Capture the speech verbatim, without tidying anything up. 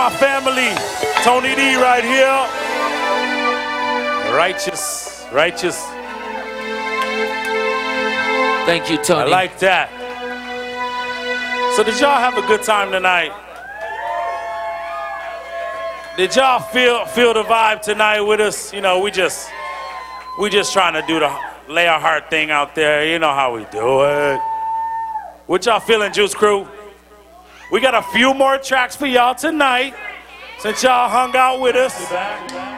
my family. Tony D right here. Righteous, righteous. Thank you, Tony. I like that. So did y'all have a good time tonight? Did y'all feel feel the vibe tonight with us? You know, we just we just trying to do the lay our heart thing out there. You know how we do it. What y'all feeling, Juice Crew? We got a few more tracks for y'all tonight since y'all hung out with us.